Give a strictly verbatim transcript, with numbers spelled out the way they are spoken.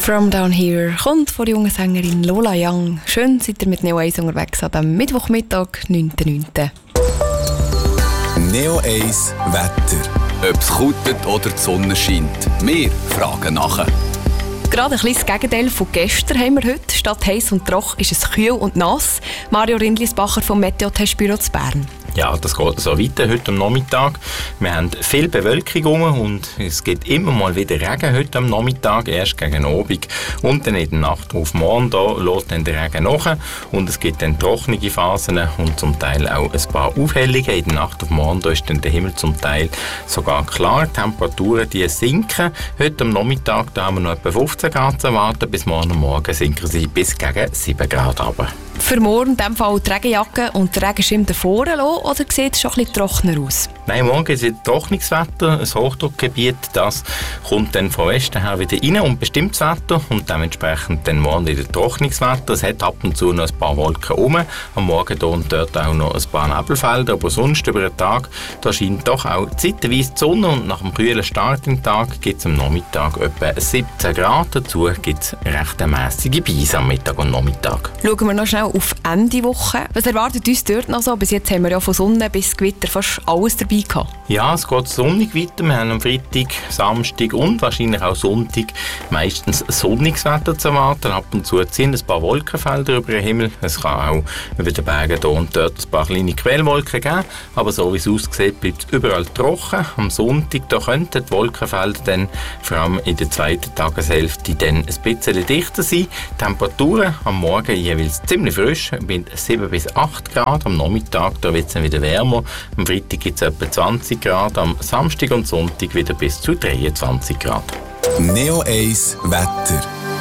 From Down Here kommt von der jungen Sängerin Lola Young. Schön seid ihr mit Neo eins unterwegs am Mittwochmittag, neunten neunten Neo eins Wetter. Ob es kutet oder die Sonne scheint, wir fragen nachher. Gerade ein kleines Gegenteil von gestern haben wir heute. Statt heiß und trocken ist es kühl und nass. Mario Rindlisbacher vom Meteo-Testbüro zu Bern. Ja, das geht so weiter heute am Nachmittag. Wir haben viel Bewölkung und es gibt immer mal wieder Regen heute am Nachmittag, erst gegen Abend. Und dann in der Nacht auf morgen da lässt dann der Regen nach und es gibt dann trockene Phasen und zum Teil auch ein paar Aufhellungen. In der Nacht auf morgen da ist dann der Himmel zum Teil sogar klar. Die Temperaturen die sinken. Heute am Nachmittag da haben wir noch etwa fünfzehn Grad zu erwarten. Bis morgen Morgen sinken sie bis gegen sieben Grad runter. Für morgen in diesem Fall die Regenjacke und den Regenschirm davor lassen, oder sieht es schon ein bisschen trockener aus? Nein, morgen ist es Trocknungswetter. Ein Hochdruckgebiet, das kommt dann von Westen her wieder rein und bestimmt das Wetter. Und dementsprechend dann morgen wieder Trocknungswetter. Es hat ab und zu noch ein paar Wolken rum. Am Morgen hier und dort auch noch ein paar Nebelfelder. Aber sonst über den Tag, da scheint doch auch zeitweise die Sonne. Und nach dem kühlen Start im Tag gibt es am Nachmittag etwa siebzehn Grad. Dazu gibt es recht mässige Beise am Mittag und Nachmittag. Schauen wir noch schnell auf Ende Woche. Was erwartet uns dort noch so? Bis jetzt haben wir ja von Sonne bis Gewitter fast alles dabei gehabt. Ja, es geht sonnig weiter. Wir haben am Freitag, Samstag und wahrscheinlich auch Sonntag meistens sonniges Wetter zu erwarten. Ab und zu ziehen ein paar Wolkenfelder über den Himmel. Es kann auch über den Bergen hier und dort ein paar kleine Quellwolken geben. Aber so wie es aussieht, bleibt es überall trocken. Am Sonntag da könnten die Wolkenfelder dann vor allem in der zweiten Tageshälfte dann ein bisschen dichter sein. Die Temperaturen am Morgen jeweils ziemlich frisch, mit sieben bis acht Grad. Am Nachmittag da wird es dann wieder wärmer. Am Freitag gibt es etwa zwanzig Grad, am Samstag und Sonntag wieder bis zu dreiundzwanzig Grad. Neo eins Wetter.